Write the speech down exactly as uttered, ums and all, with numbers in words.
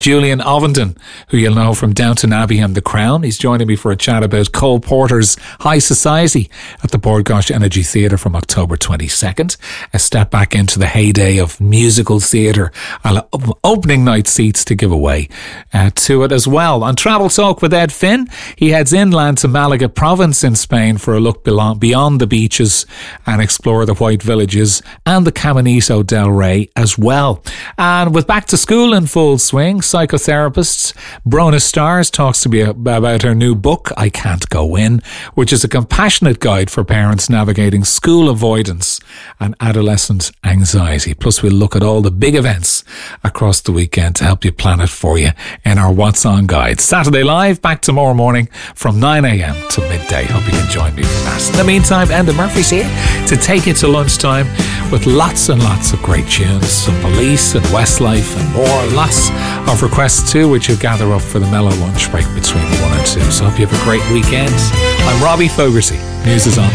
Julian Ovenden, who you'll know from Downton Abbey and The Crown. He's joining me for a chat about Cole Porter's High Society at the Bord Gáis Energy Theatre from October twenty-second. A step back into the heyday of musical theatre. I'll opening night seats to give away uh, to it as well. On Travel Talk with Ed Finn, he heads inland to Malaga province in Spain for a look beyond the beaches and explore the white villages and the Caminito del Rey as well. And with back to school in full swing, psychotherapist Brona Stars talks to me about her new book, I Can't Go In, which is a compassionate guide for parents navigating school avoidance and adolescent anxiety. Plus, we'll look at all the big events across the weekend to help you plan it for you in our What's On guide. Saturday Live, back tomorrow morning from nine a.m. to midday. Hope you can join me for that. In the meantime, Enda Murphy's here to take you to lunchtime with lots and lots of great tunes, some Police and Westlife and more. Lots of requests too, which you'll gather up for the mellow lunch break between one and two. So hope you have a great weekend. I'm Robbie Fogarty. News is on.